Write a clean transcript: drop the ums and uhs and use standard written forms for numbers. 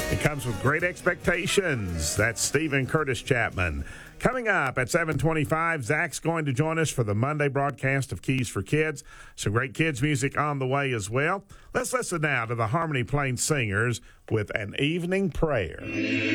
It comes with great expectations. That's Stephen Curtis Chapman. Coming up at 7:25, Zach's going to join us for the Monday broadcast of Keys for Kids. Some great kids music on the way as well. Let's listen now to the Harmony Plain Singers with An Evening Prayer.